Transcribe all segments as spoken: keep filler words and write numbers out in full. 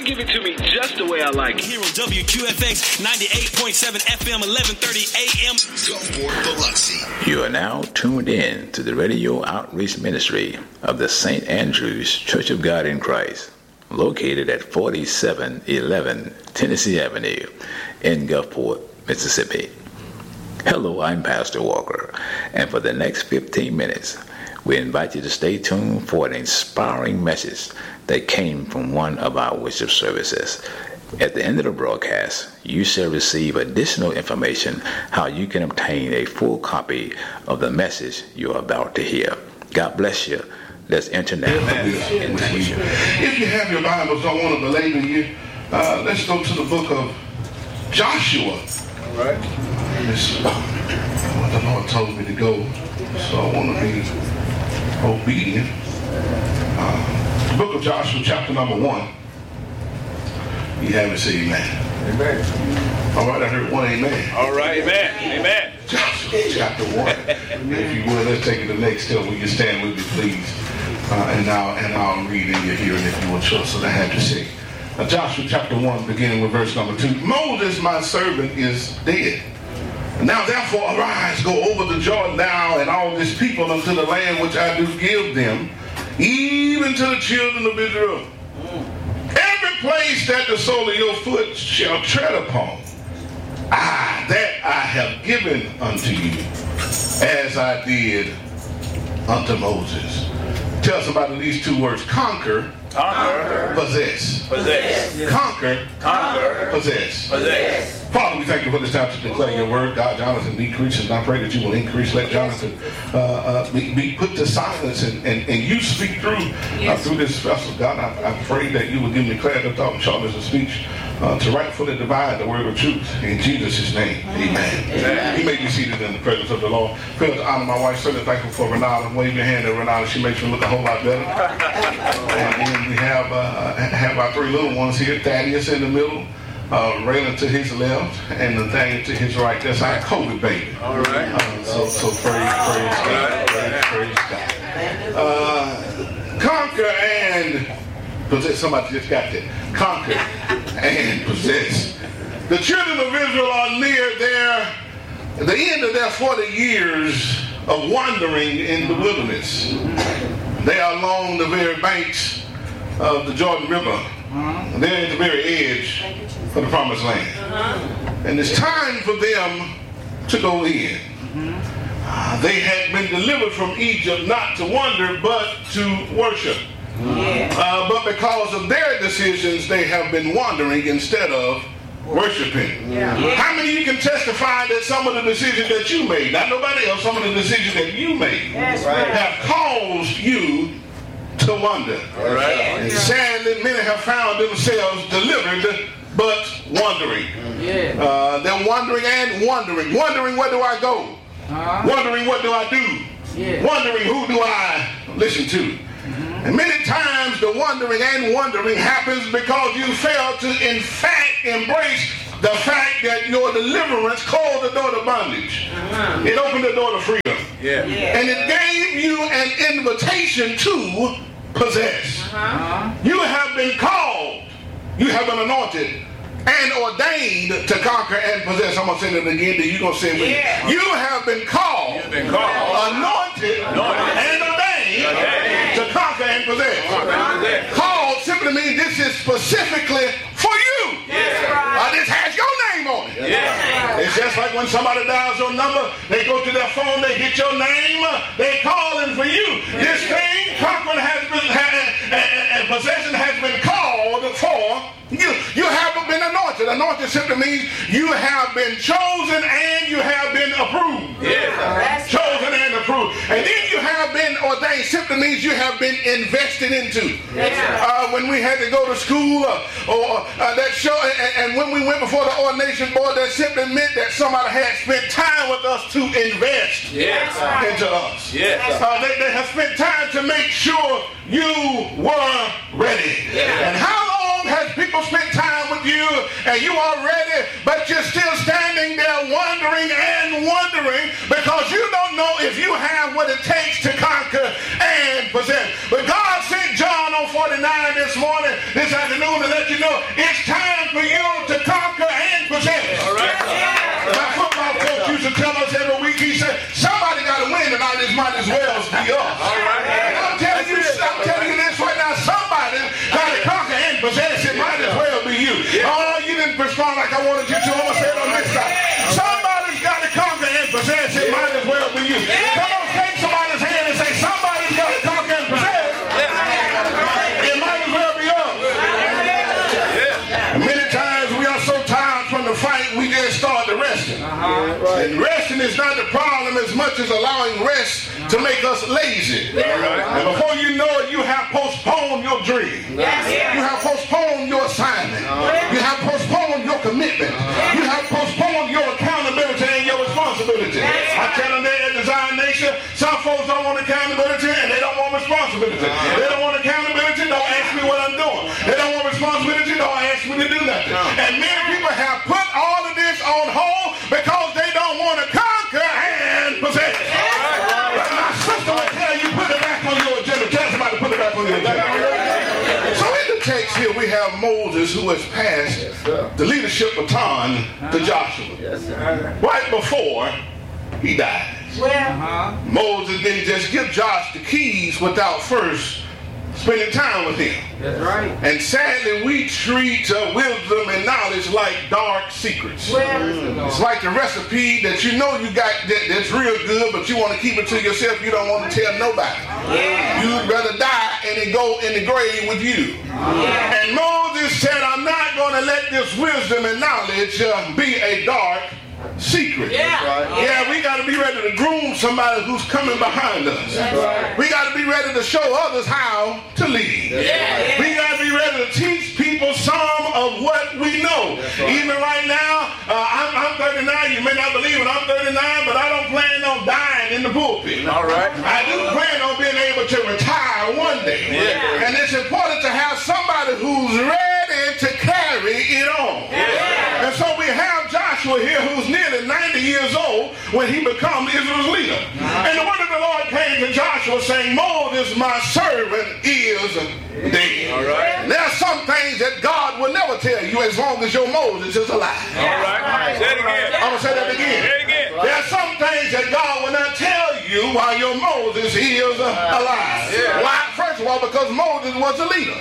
give it to me just the way I like it. Here on W Q F X ninety-eight point seven F M, eleven thirty A M. Gulfport, Biloxi. You are now tuned in to the radio outreach ministry of the Saint Andrew's Church of God in Christ, located at forty-seven eleven Tennessee Avenue in Gulfport, Mississippi. Hello, I'm Pastor Walker, and for the next fifteen minutes, we invite you to stay tuned for an inspiring message that came from one of our worship services. At the end of the broadcast, you shall receive additional information how you can obtain a full copy of the message you are about to hear. God bless you. Let's enter now. If you have your Bibles, I want to belabor you. Uh, let's go to the book of Joshua. All right. This is what the Lord told me to go, so I want to be obedient. Uh, the book of Joshua, chapter number one. You haven't said amen. Amen. All right, I heard one amen. All right, amen. Amen. Joshua, chapter one. If you would, let's take it to the next step. Will you stand with me, please? Uh, and now, and I'll read in your hearing if you will trust what I have to say. Now, Joshua chapter one, beginning with verse number two. Moses, my servant, is dead. Now therefore arise, go over the Jordan, thou and all this people, unto the land which I do give them, even to the children of Israel. Every place that the sole of your foot shall tread upon, I, that I have given unto you, as I did unto Moses. Tell somebody these two words: conquer, Conquer, possess. Possess. Conquer, Conquer, possess. Possess. Father, we thank you for this time to declare your word. God, Jonathan decreases, and I pray that you will increase. Let Jonathan uh, uh, be, be put to silence, and, and, and you speak through uh, through this vessel. God, I, I pray that you will give me clarity of thought and sharpness of speech uh, to rightfully divide the word of truth. In Jesus' name, amen. amen. You may be seated in the presence of the Lord. Feel to honor my wife. Certainly thankful for Renata. Wave your hand at Renata. She makes me look a whole lot better. And then we have uh, have our three little ones here. Thaddeus in the middle, uh, Raylan to his left, and Nathaniel to his right. That's our COVID baby. All right. Uh, so, so praise, praise God. Praise, praise God. Uh, conquer and possess. Somebody just got that. Conquer and possess. The children of Israel are near their the end of their forty years of wandering in the wilderness. They are along the very banks of the Jordan River. Uh-huh. They're at the very edge of the promised land. Uh-huh. And it's time for them to go in. Uh-huh. Uh, they had been delivered from Egypt not to wander, but to worship. Yeah. Uh, but because of their decisions, they have been wandering instead of worshiping. Yeah. Yeah. How many of you can testify that some of the decisions that you made, not nobody else, some of the decisions that you made right. have caused you to wander? All right. And sadly, many have found themselves delivered but wandering. Yeah. Uh, they're wandering and wondering. Wondering, where do I go? Uh-huh. Wondering, what do I do? Yeah. Wondering, who do I listen to? And many times the wondering and wondering happens because you fail to, in fact, embrace the fact that your deliverance closed the door to bondage. Uh-huh. It opened the door to freedom. Yeah. Yeah. And it gave you an invitation to possess. Uh-huh. You have been called, you have been anointed and ordained to conquer and possess. I'm going to say that again, then you're going to say it with yeah. me. You have been called, You've been called anointed, anointed, and ordained okay. to conquer and possess. Right. Called simply means this is specifically for you. Yeah. Uh, this has your name on it. Yeah. It's just like when somebody dials your number, they go to their phone, they get your name, they calling for you. This thing, conquering has been, and possession has been called for you. You haven't been anointed. Anointed simply means you have been chosen and you have been approved. Yeah. Chosen and approved. And then you have been ordained simply means you have been invested into. Yeah. Uh, when we had to go to school uh, or uh, that show, and, and when we went before the ordination board, that simply meant that somebody had spent time with us to invest yes. into us. Yes. Uh, they, they have spent time to make sure you were ready. Yeah. And how long has people spent time with you and you are ready, but you're still standing there wondering and wondering because you don't know if you have what it takes to conquer and possess. But God sent John on forty-nine this morning, this afternoon, to let you know it's time for you to conquer and possess. All right. My football coach used to tell us every week, he said, somebody got to win tonight, this might as well be us. All right. And I'm telling you, I'm telling you this right now, somebody got to conquer and possess. It might as well be you. Oh, you didn't respond like I wanted you to. I'm going to say it on this side. Somebody's got to conquer and possess. It might as well be you. Come on, take somebody's hand and say, somebody's got to conquer and possess. It might as well be us. Many times we are so tired from the fight, we just start to resting. And resting is not the problem as much as allowing rest to make us lazy. And before you know it, you have postponed your dream. You have postponed your assignment. You have postponed your commitment. You have postponed your accountability and your responsibility. I tell them there at Design Nation, some folks don't want accountability and they don't want responsibility. They don't want accountability, don't ask me what I'm doing. They don't want responsibility, don't ask me to do nothing. And many people have put all of this on hold because they don't want to conquer and possess. But my sister will tell you, put it back on your agenda. Tell somebody to put it back on your agenda. So in the text here, we have Moses who has passed the leadership baton to Joshua. Right before he dies. Moses didn't just give Josh the keys without first spending time with him. That's right. And sadly, we treat uh, wisdom and knowledge like dark secrets. Mm. It's like the recipe that you know you got that, that's real good, but you want to keep it to yourself. You don't want to tell nobody. Yeah. You'd rather die and it go in the grave with you. Yeah. And Moses said, I'm not going to let this wisdom and knowledge uh, be a dark secret. Yeah. Right. Yeah, we got to be ready to groom somebody who's coming behind us. Right. We got to be ready to show others how to lead. Yeah. We got to be ready to teach people some of what we know. Right. Even right now, uh, I'm, I'm thirty-nine. You may not believe it, I'm thirty-nine, but I don't plan on dying in the pulpit. All right. I do plan on being able to retire one day. Yeah. And it's important to have somebody who's ready to carry it on. Yeah. And so we have Joshua here who's nearly ninety years old when he becomes Israel's leader. And the word of the Lord came to Joshua saying, Moses, my servant, is dead. All right. There are some things that God will never tell you as long as your Moses is alive. All right. Say it again. I'm going to say that again. Say it again. There are some things that God will not tell you while your Moses is alive. Yeah. Why? First of all, because Moses was a leader.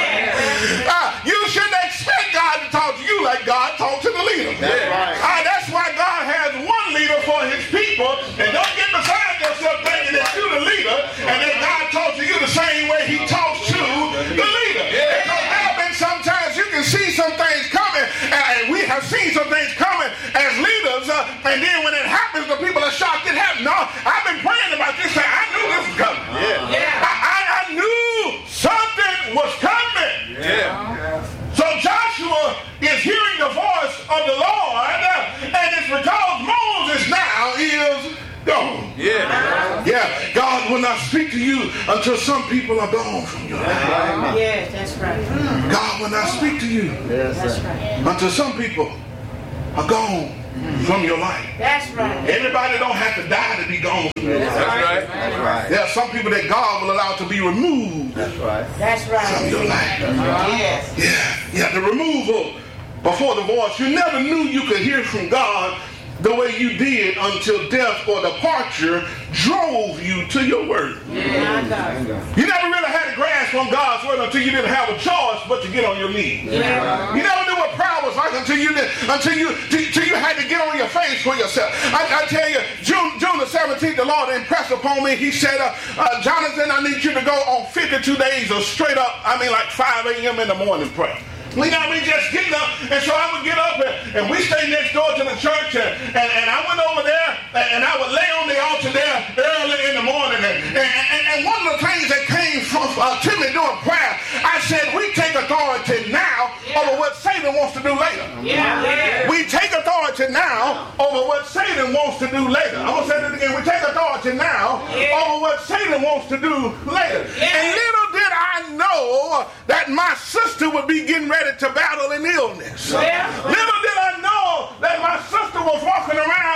Yeah. Uh, you shouldn't expect God to talk to you like God talked to the leader. That's right. Uh, that's why God has one leader for his people. And don't get beside yourself thinking that you're the leader and that God talks to you the same way he talks to the leader. Yeah. Because there have been sometimes you can see some things coming, and we have seen some things coming as leaders, uh, and then when it happens, the people are shocked it happened. No, I've been praying about this thing. I knew this was coming. Yeah. Yeah. I, I, I knew something was coming. Yeah. So Joshua is hearing the voice of the Lord, uh, and it's because Moses now is gone. Yeah. Yeah. God will not speak to you until some people are gone from your life. Yes, that's right. God will not speak to you That's right. until some people are gone from your life. That's right. Everybody don't have to die to be gone from your life. That's right. That's right. There are some people that God will allow to be removed That's right. That's right. from your life. Yes. Yeah. Yeah. The removal before the voice. You never knew you could hear from God the way you did until death or departure drove you to your word. Yeah. You never really had a grasp on God's word until you didn't have a choice but to get on your knees. Yeah. You never knew what prayer was like until you did, until you until you had to get on your face for yourself. I, I tell you, June June the seventeenth, the Lord impressed upon me. He said, uh, uh, Jonathan, I need you to go on fifty-two days of straight up, I mean like five a.m. in the morning prayer. We got me just getting up, and so I would get up, and, and we stayed next door to the church, and, and, and I went over there, and I would lay on the altar there early in the morning, and, and, and one of the things that came from uh, to me during prayer, I said, we take authority now yeah. over what Satan wants to do later. Yeah. Yeah. We take authority now over what Satan wants to do later. I'm going to say that again. We take authority now yeah. over what Satan wants to do later. Yeah. And little did I know that my sister would be getting ready to battle an illness. Yeah. Little did I know that my sister was walking around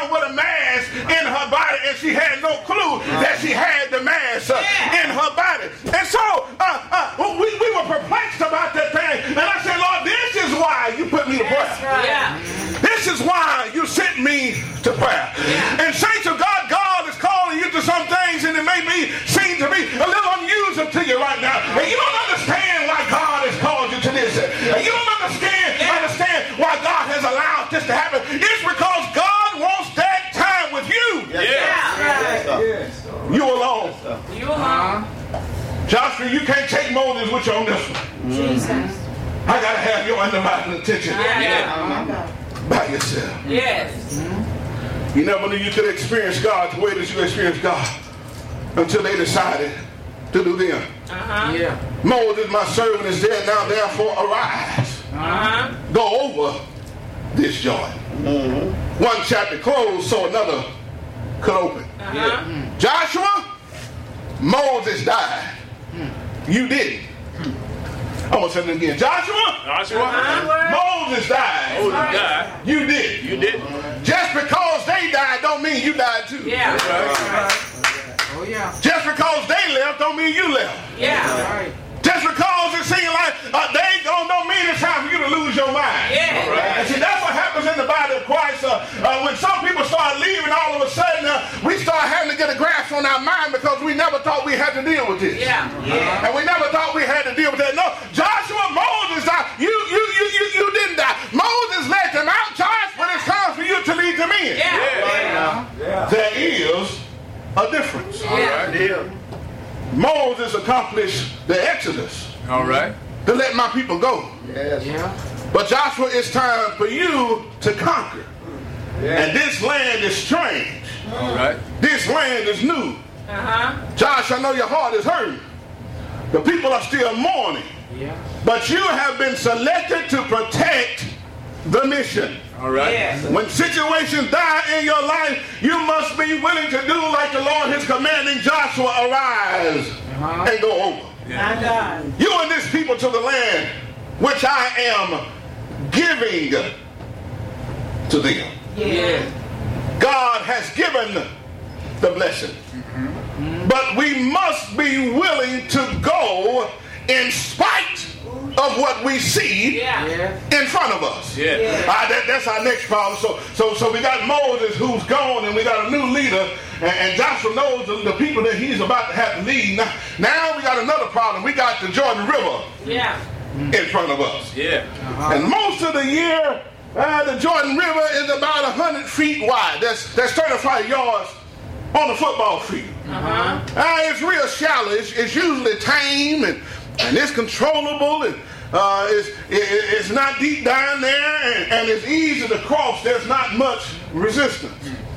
around with a mask in her body, and she had no clue that she had the mask uh, in her body. And so uh, uh, we, we were perplexed about that thing. And I said, Lord, this is why you put me to prayer. Right. Yeah. This is why you sent me to prayer. Yeah. And saints of God, God is calling you to some things, and it may be seem to be a little unusual to you right now. And you don't understand why God has called you to this. And you don't understand, yeah. understand why God has allowed this to happen. It's because God wants that time with you. Yes. Yes. Yes. You alone. You alone. Joshua, you can't take Moses with you on this one. Jesus. I got to have your undivided attention. Yeah. Yeah. By yourself. Yes. Mm-hmm. You never knew you could experience God the way that you experienced God until they decided to do them. Uh-huh. Yeah. Moses, my servant, is dead now, therefore arise. Uh-huh. Go over this Jordan. Mm-hmm. One chapter closed so another could open. Uh-huh. Yeah. Joshua, Moses died. You didn't. I'm going to say it again. Joshua, Joshua, uh-huh. Moses died. Moses died. You did. You did. Just because they died don't mean you died too. Yeah. Right. Oh yeah. Just because they left don't mean you left. Yeah. Right. Just because it seems like uh, they don't, don't mean it's time for you to lose your mind. Yeah. Right. And see, that's what happens in the body of Christ. Uh, uh, when some people start leaving, all of a sudden uh, we start having to get a grasp on our mind because we never thought we had to deal with this. Yeah. Yeah. And we never thought we had to deal with that. No, Joshua, Moses died. You, you, you, you, you didn't die. Moses let them out, Josh, but it's time for you to lead them in. Yeah. Yeah. Yeah. There is a difference. Yeah. All right. Yeah. Moses accomplished the Exodus. All right. To let my people go. Yes. Yeah. But Joshua, it's time for you to conquer. Yeah. And this land is strange. All right. This land is new. Uh-huh. Josh, I know your heart is hurting. The people are still mourning. Yeah. But you have been selected to protect the mission. All right. Yes. When situations die in your life, you must be willing to do like the Lord is commanding Joshua, arise uh-huh. and go over. Yeah. You and this people to the land which I am giving to them. Yeah. God has given the blessing. Mm-hmm. But we must be willing to go in spite of what we see yeah. in front of us. Yeah. Yeah. Uh, that, that's our next problem. So, so, so we got Moses who's gone, and we got a new leader, and, and Joshua knows the, the people that he's about to have to lead. Now, now we got another problem. We got the Jordan River Yeah. in front of us. Yeah. Uh-huh. And most of the year, uh, the Jordan River is about one hundred feet wide. That's, that's thirty-five yards on a football field. Uh-huh. Uh, it's real shallow. It's, it's usually tame, and, and it's controllable, and uh, it's, it, it's not deep down there, and, and it's easy to cross. There's not much resistance.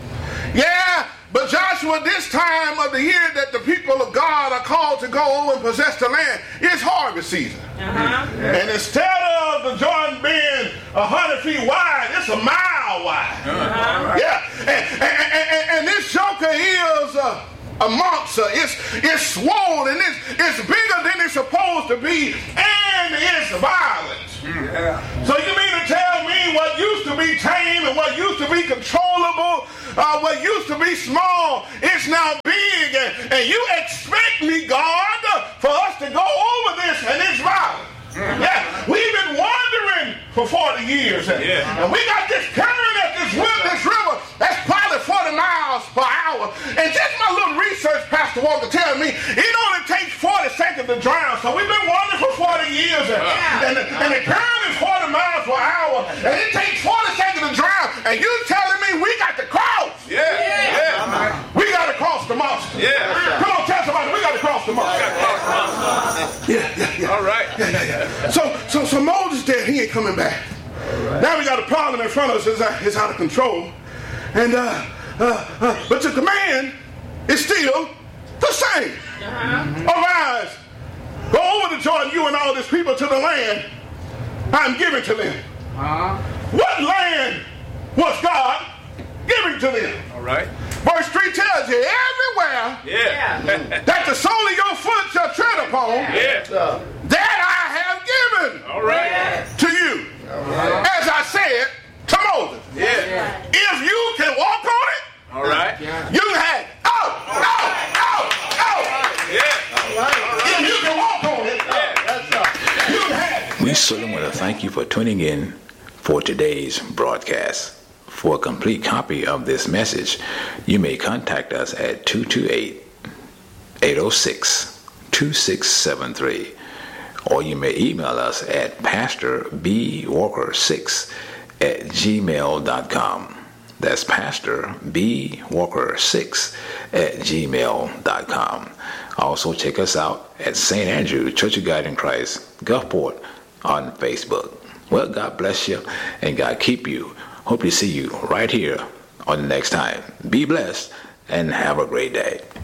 Yeah, but Joshua, this time of the year that the people of God are called to go and possess the land, it's harvest season. Uh-huh. And instead of the Jordan being one hundred feet wide, it's a mile wide. Uh-huh. Yeah, and, and, and, and this joker is uh, a monster. It's, it's swollen. It's, it's bigger than it's supposed to be, and it's violent. Yeah. So you mean to tell me what used to be tame and what used to be controllable, uh, what used to be small, it's now big, and, and you expect me, God, for us to go over this, and it's violent. Mm-hmm. Yeah, we've been wandering for forty years, and, yeah. and we got this current at this river, this river that's probably forty miles per hour. And just my little research, Pastor Walker, tell me it only takes forty seconds to drown. So we've been wandering for forty years, and, yeah. and, the, and the current is forty miles per hour, and it takes forty seconds to drown. And you telling me we got to cross? Yeah, yeah. yeah. We got to cross the monster. Yeah. Come on, tell somebody we got to cross the monster. Yeah, yeah, yeah. All right. Yeah, yeah, yeah. So, so, so Moses dead. He ain't coming back. Right. Now we got a problem in front of us. It's, uh, it's out of control. And uh, uh, uh, but the command is still the same. Uh-huh. Arise, go over to Jordan, you and all these people, to the land I'm giving to them. Uh-huh. What land was God giving to them? All right. Verse three tells you, everywhere yeah. that the sole of your foot shall tread upon, yeah. that I have given All right. to you. All right. As I said to Moses. Yeah. If you can walk on We certainly want to thank you for tuning in for today's broadcast. For a complete copy of this message, you may contact us at two two eight, eight oh six, two six seven three, or you may email us at pastor b walker six at gmail dot com. That's pastor b walker six at gmail dot com. Also check us out at Saint Andrew Church of God in Christ, Gulfport, on Facebook. Well, God bless you and God keep you. Hope to see you right here on the next time. Be blessed and have a great day.